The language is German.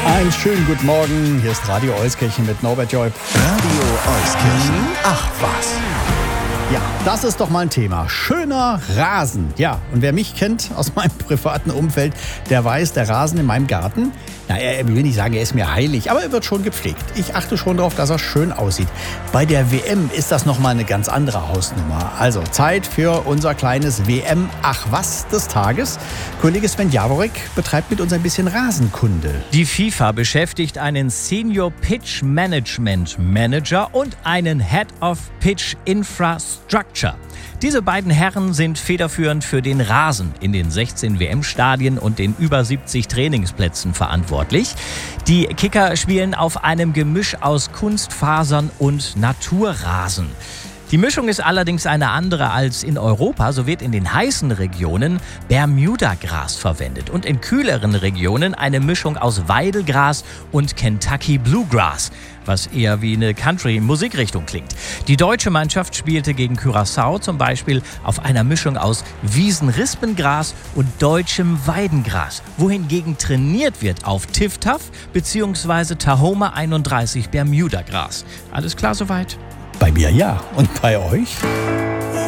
Einen schönen guten Morgen, hier ist Radio Euskirchen mit Norbert Joy. Radio Euskirchen. Ach was. Ja, das ist doch mal ein Thema. Schöner Rasen. Ja, und wer mich kennt aus meinem privaten Umfeld, der weiß, der Rasen in meinem Garten, na, er will nicht sagen, er ist mir heilig, aber er wird schon gepflegt. Ich achte schon darauf, dass er schön aussieht. Bei der WM ist das nochmal eine ganz andere Hausnummer. Also Zeit für unser kleines WM Ach was des Tages. Kollege Sven Jaworek betreibt mit uns ein bisschen Rasenkunde. Die FIFA beschäftigt einen Senior Pitch Management Manager und einen Head of Pitch Infrastructure. Diese beiden Herren sind federführend für den Rasen in den 16 WM-Stadien und den über 70 Trainingsplätzen verantwortlich. Die Kicker spielen auf einem Gemisch aus Kunstfasern und Naturrasen. Die Mischung ist allerdings eine andere als in Europa. So wird in den heißen Regionen Bermuda-Gras verwendet und in kühleren Regionen eine Mischung aus Weidelgras und Kentucky Bluegrass, was eher wie eine Country-Musikrichtung klingt. Die deutsche Mannschaft spielte gegen Curaçao zum Beispiel auf einer Mischung aus Wiesenrispengras und deutschem Weidengras, wohingegen trainiert wird auf Tif-Taf bzw. Tahoma 31 Bermuda-Gras. Alles klar soweit? Bei mir ja. Und bei euch?